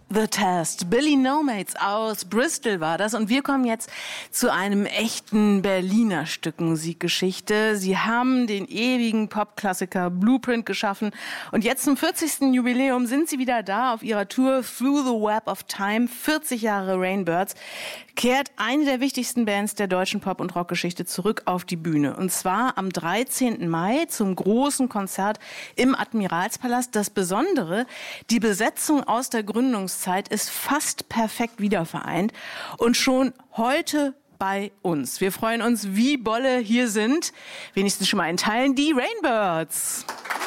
the Test. Billy Nomads aus Bristol war das. Und wir kommen jetzt zu einem echten Berliner Stück Musikgeschichte. Sie haben den ewigen Popklassiker Blueprint geschaffen. Und jetzt zum 40. Jubiläum sind Sie wieder da auf Ihrer Tour Through the Web of Time. 40 Jahre Rainbirds. Kehrt eine der wichtigsten Bands der deutschen Pop- und Rockgeschichte zurück auf die Bühne. Und zwar am 13. Mai zum großen Konzert im Admiralspalast. Das Besondere, die Besetzung aus der Gründungszeit ist fast perfekt wiedervereint und schon heute bei uns. Wir freuen uns wie Bolle, hier sind, wenigstens schon mal in Teilen, die Rainbirds.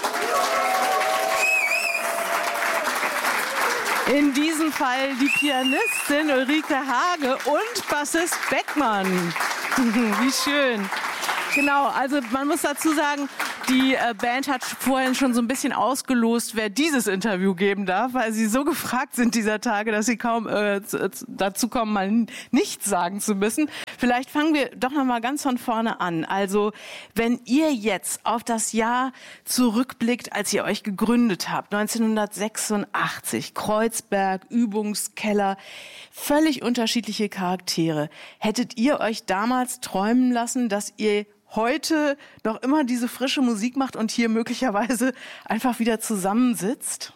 In diesem Fall die Pianistin Ulrike Hage und Bassist Beckmann. Wie schön. Genau, also man muss dazu sagen, die Band hat vorhin schon so ein bisschen ausgelost, wer dieses Interview geben darf, weil sie so gefragt sind dieser Tage, dass sie kaum dazu kommen, mal nichts sagen zu müssen. Vielleicht fangen wir doch noch mal ganz von vorne an. Also, wenn ihr jetzt auf das Jahr zurückblickt, als ihr euch gegründet habt, 1986, Kreuzberg, Übungskeller, völlig unterschiedliche Charaktere. Hättet ihr euch damals träumen lassen, dass ihr heute noch immer diese frische Musik macht und hier möglicherweise einfach wieder zusammensitzt?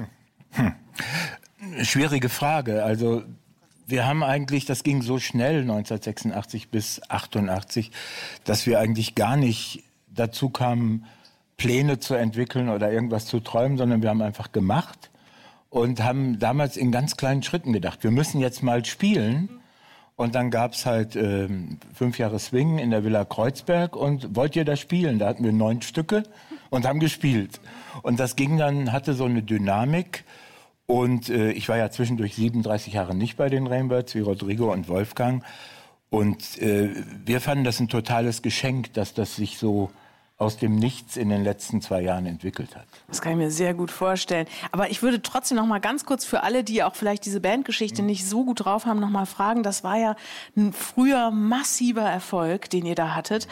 Schwierige Frage. Also wir haben eigentlich, das ging so schnell 1986 bis 88, dass wir eigentlich gar nicht dazu kamen, Pläne zu entwickeln oder irgendwas zu träumen, sondern wir haben einfach gemacht und haben damals in ganz kleinen Schritten gedacht, wir müssen jetzt mal spielen. Und dann gab's halt 5 Jahre Swing in der Villa Kreuzberg und wollt ihr da spielen? Da hatten wir 9 Stücke und haben gespielt. Und das ging dann, hatte so eine Dynamik. Und ich war ja zwischendurch 37 Jahre nicht bei den Rainbirds, wie Rodrigo und Wolfgang. Und wir fanden das ein totales Geschenk, dass das sich so aus dem Nichts in den letzten 2 Jahren entwickelt hat. Das kann ich mir sehr gut vorstellen. Aber ich würde trotzdem noch mal ganz kurz für alle, die auch vielleicht diese Bandgeschichte nicht so gut drauf haben, noch mal fragen. Das war ja ein früher massiver Erfolg, den ihr da hattet.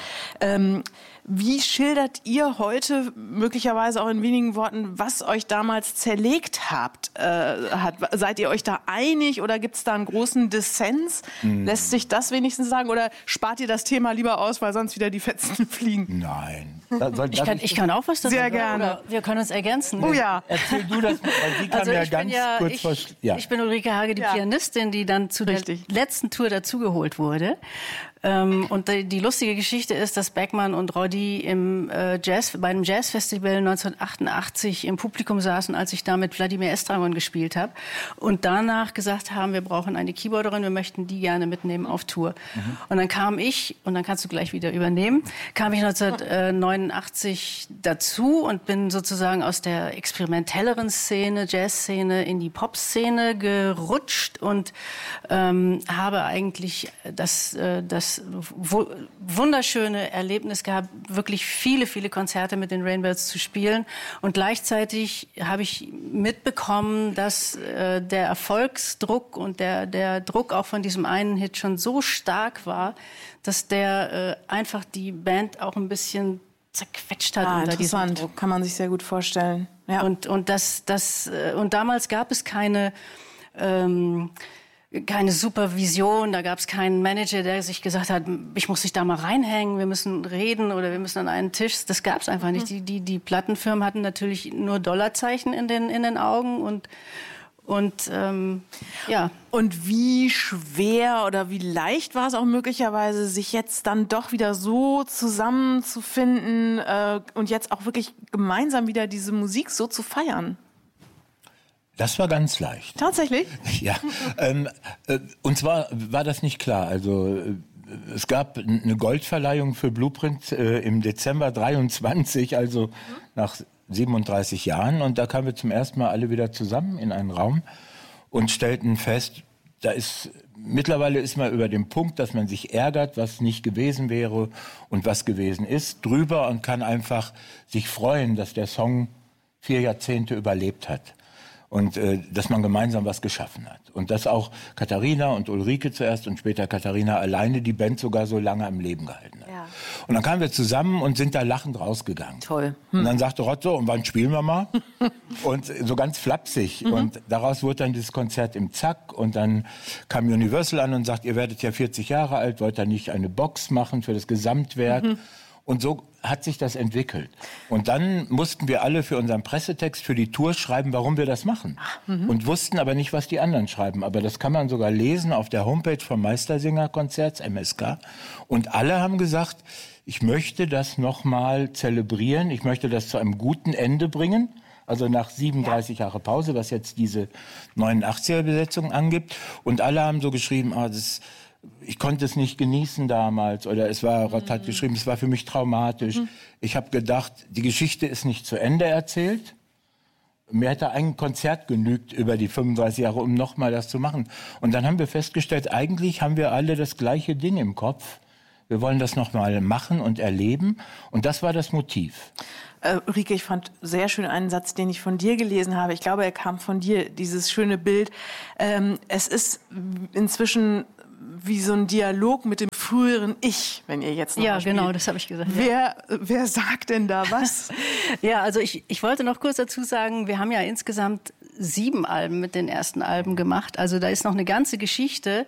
Wie schildert ihr heute, möglicherweise auch in wenigen Worten, was euch damals zerlegt hat? Seid ihr euch da einig oder gibt es da einen großen Dissens? Lässt sich das wenigstens sagen? Oder spart ihr das Thema lieber aus, weil sonst wieder die Fetzen fliegen? Nein. Ich kann auch was dazu sehr sagen. gerne. Oder wir können uns ergänzen. Oh ja. Erzähl du das, weil sie kam ich bin Ulrike Hage, die Pianistin, die dann zu der letzten Tour dazugeholt wurde. Und die lustige Geschichte ist, dass Beckmann und Roddy bei einem Jazzfestival 1988 im Publikum saßen, als ich da mit Wladimir Estragon gespielt habe. Und danach gesagt haben, wir brauchen eine Keyboarderin, wir möchten die gerne mitnehmen auf Tour. Und dann kam ich, und dann kannst du gleich wieder übernehmen, kam ich 1989 dazu und bin sozusagen aus der experimentelleren Szene, Jazzszene, in die Popszene gerutscht und habe eigentlich das wunderschöne Erlebnis gehabt, wirklich viele, viele Konzerte mit den Rainbirds zu spielen. Und gleichzeitig habe ich mitbekommen, dass der Erfolgsdruck und der Druck auch von diesem einen Hit schon so stark war, dass der einfach die Band auch ein bisschen zerquetscht hat unter diesem Druck. Kann man sich sehr gut vorstellen. Ja. Und damals gab es keine Supervision, da gab es keinen Manager, der sich gesagt hat, ich muss dich da mal reinhängen, wir müssen reden oder wir müssen an einen Tisch. Das gab es einfach nicht. Die Plattenfirmen hatten natürlich nur Dollarzeichen in den Augen und wie schwer oder wie leicht war es auch möglicherweise, sich jetzt dann doch wieder so zusammenzufinden und jetzt auch wirklich gemeinsam wieder diese Musik so zu feiern? Das war ganz leicht. Tatsächlich? Ja. Und zwar war das nicht klar. Also es gab eine Goldverleihung für Blueprint im Dezember 23, also nach 37 Jahren. Und da kamen wir zum ersten Mal alle wieder zusammen in einen Raum und stellten fest, mittlerweile ist man über den Punkt, dass man sich ärgert, was nicht gewesen wäre und was gewesen ist, drüber und kann einfach sich freuen, dass der Song 4 Jahrzehnte überlebt hat. Und dass man gemeinsam was geschaffen hat. Und dass auch Katharina und Ulrike zuerst und später Katharina alleine die Band sogar so lange am Leben gehalten hat. Ja. Und dann kamen wir zusammen und sind da lachend rausgegangen. Toll. Und dann sagte Rotzo, und wann spielen wir mal? Und so ganz flapsig. Und daraus wurde dann dieses Konzert im Zack. Und dann kam Universal an und sagt, ihr werdet ja 40 Jahre alt, wollt ihr nicht eine Box machen für das Gesamtwerk? Und so hat sich das entwickelt. Und dann mussten wir alle für unseren Pressetext für die Tour schreiben, warum wir das machen. Und wussten aber nicht, was die anderen schreiben. Aber das kann man sogar lesen auf der Homepage vom Meistersinger-Konzerts, MSK. Und alle haben gesagt, ich möchte das nochmal zelebrieren. Ich möchte das zu einem guten Ende bringen. Also nach 37 Jahre Pause, was jetzt diese 89er-Besetzung angibt. Und alle haben so geschrieben, ich konnte es nicht genießen damals. Oder Rott hat geschrieben, es war für mich traumatisch. Ich habe gedacht, die Geschichte ist nicht zu Ende erzählt. Mir hätte ein Konzert genügt über die 35 Jahre, um nochmal das zu machen. Und dann haben wir festgestellt, eigentlich haben wir alle das gleiche Ding im Kopf. Wir wollen das nochmal machen und erleben. Und das war das Motiv. Ulrike, ich fand sehr schön einen Satz, den ich von dir gelesen habe. Ich glaube, er kam von dir, dieses schöne Bild. Es ist inzwischen wie so ein Dialog mit dem früheren Ich, wenn ihr jetzt noch Ja, spielt. genau, das habe ich gesagt. Wer sagt denn da was? Ja, also ich wollte noch kurz dazu sagen, wir haben ja insgesamt 7 Alben mit den ersten Alben gemacht. Also da ist noch eine ganze Geschichte,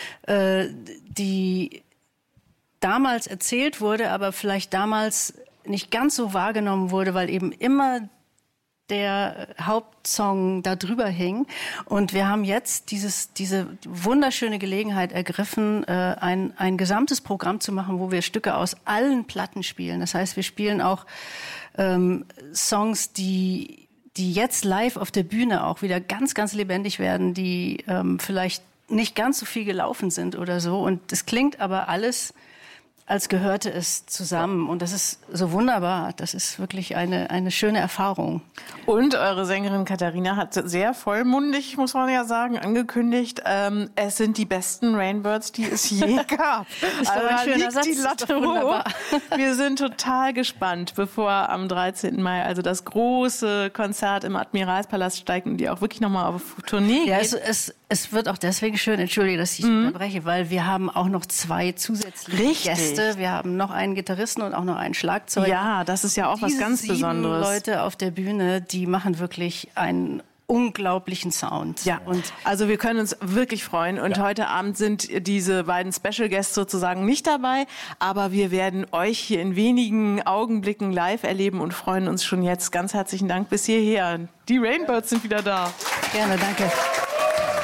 die damals erzählt wurde, aber vielleicht damals nicht ganz so wahrgenommen wurde, weil eben immer der Hauptsong da drüber hing. Und wir haben jetzt diese wunderschöne Gelegenheit ergriffen, ein gesamtes Programm zu machen, wo wir Stücke aus allen Platten spielen. Das heißt, wir spielen auch Songs, die jetzt live auf der Bühne auch wieder ganz, ganz lebendig werden, die vielleicht nicht ganz so viel gelaufen sind oder so. Und es klingt aber alles, als gehörte es zusammen. Und das ist so wunderbar. Das ist wirklich eine schöne Erfahrung. Und eure Sängerin Katharina hat sehr vollmundig, muss man ja sagen, angekündigt, es sind die besten Rainbirds, die es je gab. Das war ein schöner Satz. Die Latte hoch. Wir sind total gespannt, bevor am 13. Mai also das große Konzert im Admiralspalast steigt und die auch wirklich nochmal auf Tournee geht. Ja, es wird auch deswegen schön, entschuldige, dass ich unterbreche, weil wir haben auch noch 2 zusätzliche Gäste. Wir haben noch einen Gitarristen und auch noch einen Schlagzeuger. Ja, das ist ja auch was ganz Besonderes. 7 Leute auf der Bühne, die machen wirklich einen unglaublichen Sound. Ja, und also wir können uns wirklich freuen. Und heute Abend sind diese beiden Special Guests sozusagen nicht dabei. Aber wir werden euch hier in wenigen Augenblicken live erleben und freuen uns schon jetzt. Ganz herzlichen Dank bis hierher. Die Rainbirds sind wieder da. Gerne, danke.